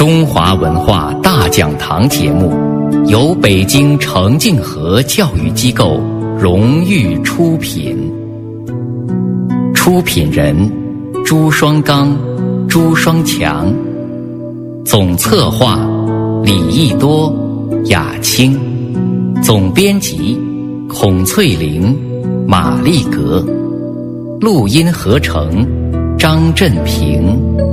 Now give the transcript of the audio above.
中华文化大讲堂节目由北京澄净河教育机构荣誉出品，出品人朱双刚、朱双强，总策划李益多、雅青，总编辑孔翠玲、马丽格，录音合成张振平。